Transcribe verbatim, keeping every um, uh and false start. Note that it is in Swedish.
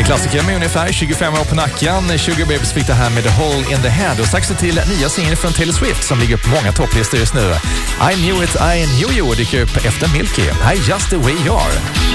Klassiker med ungefär tjugofem år på nacken. Sugar Babes fick det här med The Hole in the Head och strax till nya singeln från Taylor Swift som ligger på många topplistor just nu. I Knew It, I Knew You dyker upp efter Milky. Här är Just the Way You Are.